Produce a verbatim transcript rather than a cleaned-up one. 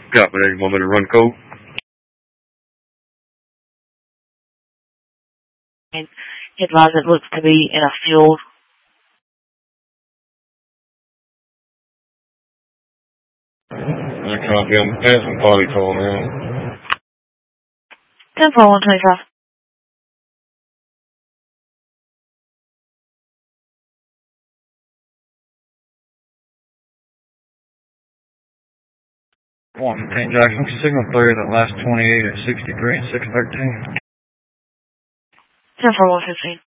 Copy that. You want me to run code? Advise it looks to be in a field. I copy. I'm passing party call now. ten four one twenty-five. One ten Jackson, signal three that last twenty-eight at sixty-three and six thirteen. ten four one fifteen.